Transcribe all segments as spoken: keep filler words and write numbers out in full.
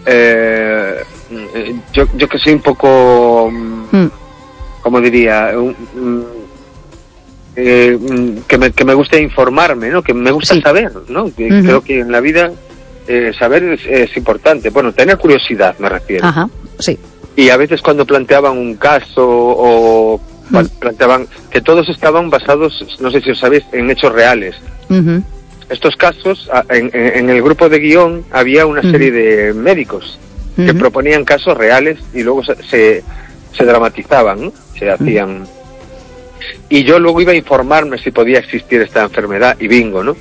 eh, yo, yo que soy un poco, mm. como diría, un, eh, que, me, que me gusta informarme, ¿no? Que me gusta sí. saber, ¿no? Que uh-huh. Creo que en la vida eh, saber es, es importante. Bueno, tener curiosidad, me refiero. Ajá, sí. Y a veces cuando planteaban un caso o uh-huh. planteaban que todos estaban basados, no sé si os sabéis, en hechos reales. Uh-huh. Estos casos, en, en el grupo de guión había una uh-huh. serie de médicos uh-huh. que proponían casos reales y luego se, se, se dramatizaban, ¿no? Se hacían... Uh-huh. Y yo luego iba a informarme si podía existir esta enfermedad y bingo, ¿no?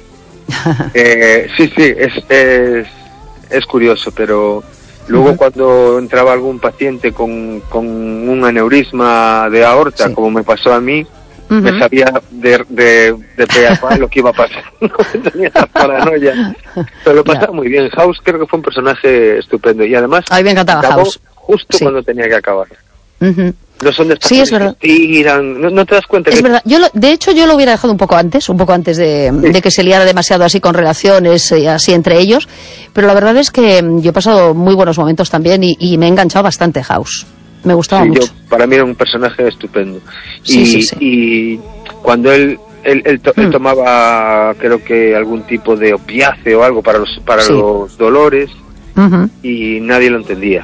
eh, sí, sí, es, es, es curioso, pero luego uh-huh. cuando entraba algún paciente con, con un aneurisma de aorta, sí. como me pasó a mí, uh-huh. me sabía de, de, de pe a pa lo que iba a pasar. No tenía esa paranoia. Pero lo pasaba yeah. muy bien. House creo que fue un personaje estupendo. Y además, a mí me encantaba acabó House. Justo sí. cuando tenía que acabar. Uh-huh. No son de estas sí, es verdad. que tiran, no, no te das cuenta. Es que... verdad. Yo lo, de hecho, yo lo hubiera dejado un poco antes, un poco antes de, sí. de que se liara demasiado así con relaciones y así entre ellos. Pero la verdad es que yo he pasado muy buenos momentos también y, y me he enganchado bastante House. Me gustaba sí, mucho. Yo, para mí era un personaje estupendo. Sí, y, sí, sí. y cuando él, él, él, to, mm. él tomaba, creo que algún tipo de opiáceo o algo para los, para sí. los dolores uh-huh. y nadie lo entendía.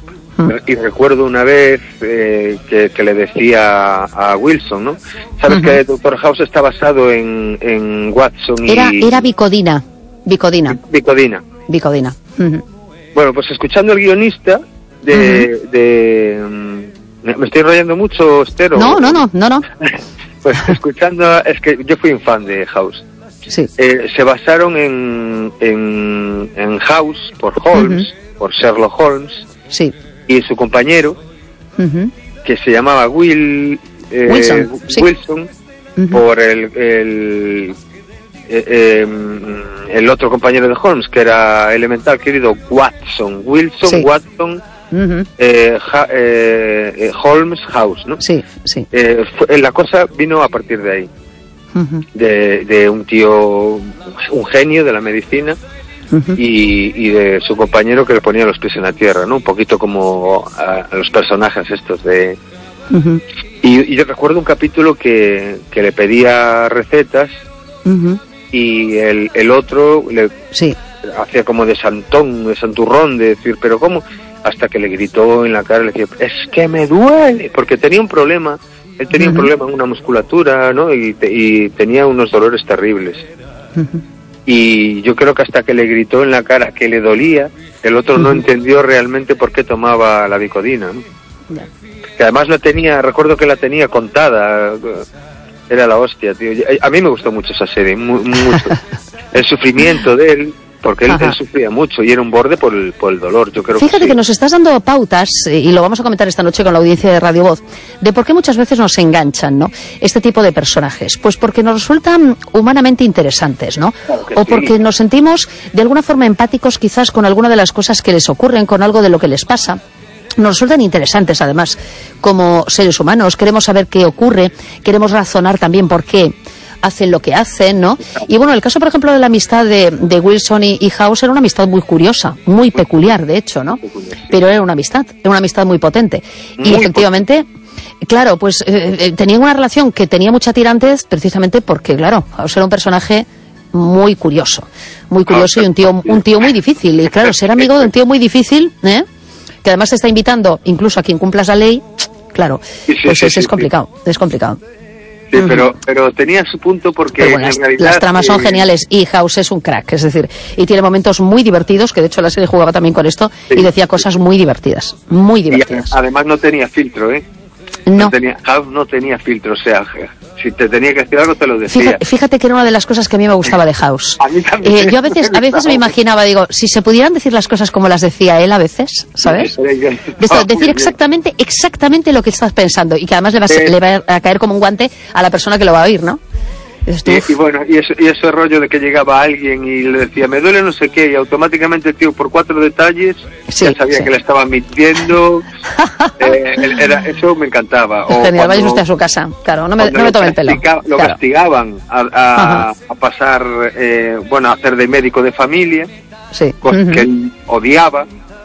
Y recuerdo una vez eh, que, que le decía a Wilson, ¿no? Sabes uh-huh. que Doctor House está basado en, en Watson y... Era, era Vicodina. Vicodina. Vicodina. Vicodina. Uh-huh. Bueno, pues escuchando al guionista de... Uh-huh. de um, ¿me estoy enrollando mucho, Estero? No, no, no, no, no. Pues escuchando... Es que yo fui un fan de House. Sí. Eh, se basaron en, en, en House por Holmes, uh-huh. por Sherlock Holmes. Sí. Y su compañero, uh-huh. que se llamaba Will eh, Wilson, sí. Wilson uh-huh. por el el, eh, eh, el otro compañero de Holmes, que era elemental querido, Watson. Wilson, sí. Watson, uh-huh. eh, ja, eh, Holmes, House, ¿no? Sí, sí. Eh, fue, la cosa vino a partir de ahí, uh-huh. de, de un tío, un genio de la medicina, Uh-huh. y, y de su compañero que le ponía los pies en la tierra, ¿no? Un poquito como a, a los personajes estos de... Uh-huh. Y, y yo recuerdo un capítulo que, que le pedía recetas uh-huh. y el, el otro le sí. hacía como de santón, de santurrón, de decir, pero ¿cómo? Hasta que le gritó en la cara, le decía, es que me duele, porque tenía un problema, él tenía uh-huh. un problema en una musculatura, ¿no? Y, te, y tenía unos dolores terribles. Uh-huh. Y yo creo que hasta que le gritó en la cara que le dolía, el otro uh-huh. no entendió realmente por qué tomaba la Vicodina, ¿no? Yeah. Que además la tenía, recuerdo que la tenía contada, era la hostia, tío. A mí me gustó mucho esa serie, mu- mucho. El sufrimiento de él, porque él, él sufría mucho y era un borde por el, por el dolor, yo creo. Fíjate que, sí. que nos estás dando pautas, y lo vamos a comentar esta noche con la audiencia de Radio Voz, de por qué muchas veces nos enganchan, ¿no?, este tipo de personajes. Pues porque nos resultan humanamente interesantes, ¿no? Claro que o sí. porque nos sentimos de alguna forma empáticos quizás con alguna de las cosas que les ocurren, con algo de lo que les pasa. Nos resultan interesantes, además, como seres humanos. Queremos saber qué ocurre, queremos razonar también por qué hacen lo que hacen, ¿no? Y bueno, el caso, por ejemplo, de la amistad de, de Wilson y, y House era una amistad muy curiosa, muy peculiar, de hecho, ¿no? Pero era una amistad, era una amistad muy potente. Y muy efectivamente, potente. Claro, pues eh, tenían una relación que tenía mucha tirantes precisamente porque, claro, House era un personaje muy curioso, muy curioso y un tío, un tío muy difícil. Y claro, ser amigo de un tío muy difícil, ¿eh?, que además te está invitando incluso a quien cumplas la ley, claro, sí, sí, pues sí, es, sí, es complicado, sí. es complicado. Sí, uh-huh. pero pero tenía su punto porque bueno, en realidad... Las tramas eh... son geniales y House es un crack, es decir, y tiene momentos muy divertidos, que de hecho la serie jugaba también con esto, sí. y decía cosas muy divertidas, muy divertidas. Y además no tenía filtro, ¿eh? No. no tenía, House no tenía filtro, o sea, si te tenía que decir algo te lo decía. Fíjate, fíjate que era una de las cosas que a mí me gustaba de House. A mí también. Eh, yo a veces, a veces me imaginaba, digo, si se pudieran decir las cosas como las decía él a veces, ¿sabes? De esto, decir exactamente, exactamente lo que estás pensando y que además le va, a, eh, le va a caer como un guante a la persona que lo va a oír, ¿no? Y, y bueno, y, eso, y ese rollo de que llegaba alguien y le decía, me duele no sé qué, y automáticamente el tío, por cuatro detalles, sí, ya sabía sí. que le estaba mintiendo. eh, era, eso me encantaba. O genial, vaya usted a su casa, claro, no me, no me tome el pelo. Lo claro. castigaban a, a, a pasar, eh, bueno, a hacer de médico de familia, sí. cosa uh-huh. que él odiaba.